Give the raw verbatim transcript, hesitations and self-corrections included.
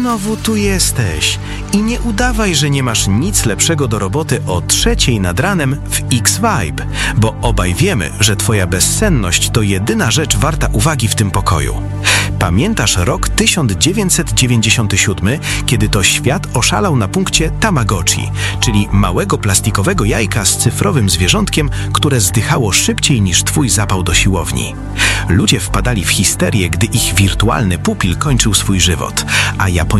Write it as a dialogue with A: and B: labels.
A: Znowu tu jesteś. I nie udawaj, że nie masz nic lepszego do roboty o trzeciej nad ranem w X-Vibe, bo obaj wiemy, że twoja bezsenność to jedyna rzecz warta uwagi w tym pokoju. Pamiętasz rok tysiąc dziewięćset dziewięćdziesiąty siódmy, kiedy to świat oszalał na punkcie Tamagotchi, czyli małego plastikowego jajka z cyfrowym zwierzątkiem, które zdychało szybciej niż twój zapał do siłowni. Ludzie wpadali w histerię, gdy ich wirtualny pupil kończył swój żywot, a Japończycy